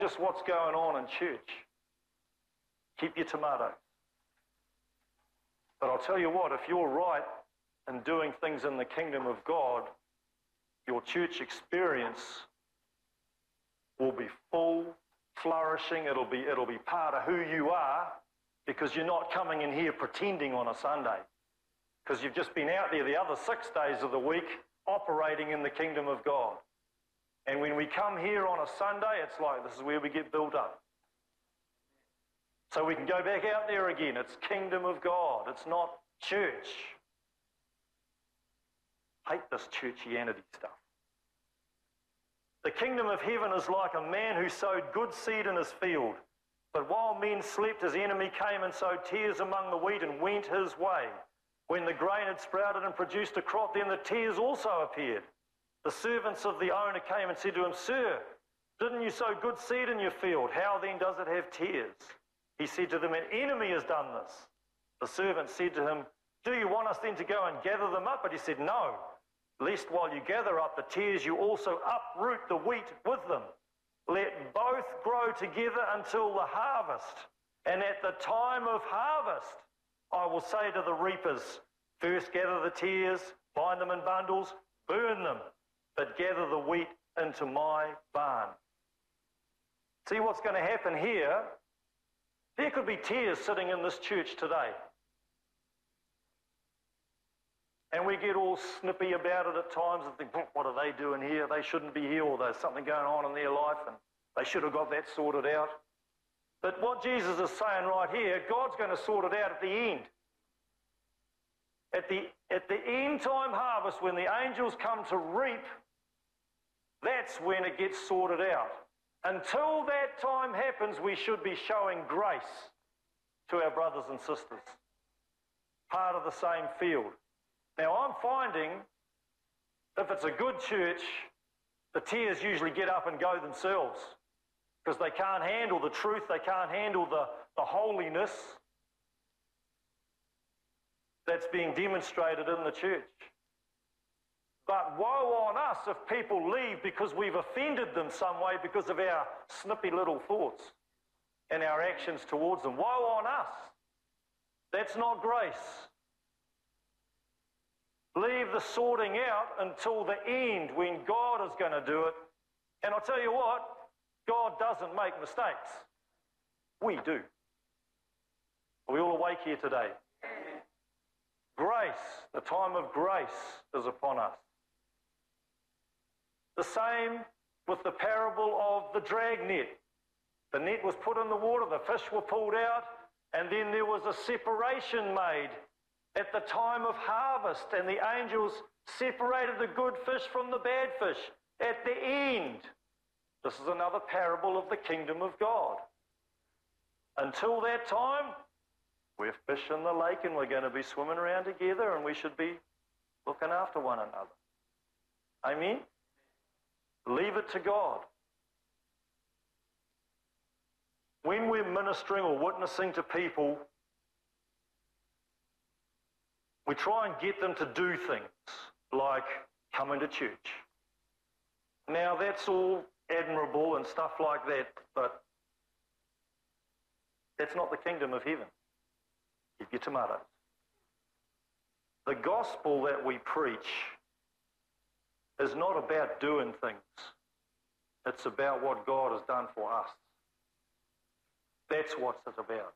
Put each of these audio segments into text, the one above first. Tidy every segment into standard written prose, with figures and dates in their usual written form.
just what's going on in church. Keep your tomatoes. But I'll tell you what, if you're right in doing things in the kingdom of God, your church experience will be full, flourishing. It'll be part of who you are, because you're not coming in here pretending on a Sunday, because you've just been out there the other 6 days of the week operating in the kingdom of God. And when we come here on a Sunday, it's like this is where we get built up. So we can go back out there again. It's kingdom of God. It's not church. Hate this churchianity stuff. The kingdom of heaven is like a man who sowed good seed in his field. But while men slept, his enemy came and sowed tares among the wheat and went his way. When the grain had sprouted and produced a crop, then the tares also appeared. The servants of the owner came and said to him, Sir, didn't you sow good seed in your field? How then does it have tares? He said to them, An enemy has done this. The servant said to him, Do you want us then to go and gather them up? But he said, No, lest while you gather up the tares, you also uproot the wheat with them. Let both grow together until the harvest. And at the time of harvest, I will say to the reapers, First gather the tares, bind them in bundles, burn them, but gather the wheat into my barn. See what's going to happen here? There could be tares sitting in this church today. And we get all snippy about it at times and think, what are they doing here? They shouldn't be here, or there's something going on in their life and they should have got that sorted out. But what Jesus is saying right here, God's going to sort it out at the end. At the end time harvest, when the angels come to reap, that's when it gets sorted out. Until that time happens, we should be showing grace to our brothers and sisters, part of the same field. Now, I'm finding if it's a good church, the tares usually get up and go themselves, because they can't handle the truth, they can't handle the holiness that's being demonstrated in the church. But woe on us if people leave because we've offended them some way because of our snippy little thoughts and our actions towards them. Woe on us. That's not grace. Leave the sorting out until the end when God is going to do it. And I'll tell you what, God doesn't make mistakes. We do. Are we all awake here today? Grace, the time of grace is upon us. The same with the parable of the dragnet. The net was put in the water, the fish were pulled out, and then there was a separation made at the time of harvest, and the angels separated the good fish from the bad fish at the end. This is another parable of the kingdom of God. Until that time, we're fish in the lake and we're going to be swimming around together, and we should be looking after one another. Amen? Leave it to God. When we're ministering or witnessing to people, we try and get them to do things like coming to church. Now, that's all admirable and stuff like that, but that's not the kingdom of heaven. Keep your tomatoes. The gospel that we preach is not about doing things. It's about what God has done for us. That's what it's about.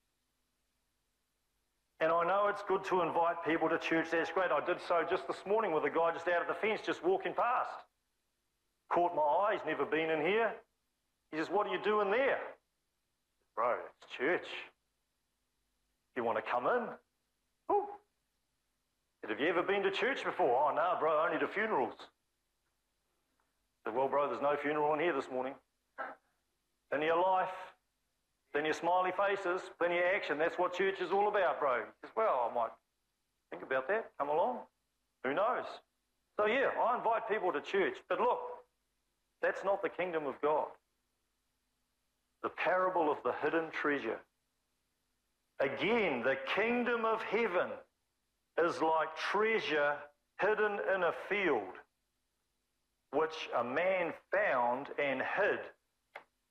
And I know it's good to invite people to church. That's great. I did so just this morning with a guy just out of the fence, just walking past. Caught my eye. He's never been in here. He says, "What are you doing there?" "Bro, it's church. You want to come in?" "Oh." I said, "Have you ever been to church before?" "Oh, no, bro, only to funerals." I said, "Well, bro, there's no funeral in here this morning. Plenty of life, plenty of smiley faces, plenty of action. That's what church is all about, bro." He says, "Well, I might think about that. Come along. Who knows?" So, yeah, I invite people to church. But look, that's not the kingdom of God. The parable of the hidden treasure. Again, the kingdom of heaven is like treasure hidden in a field, which a man found and hid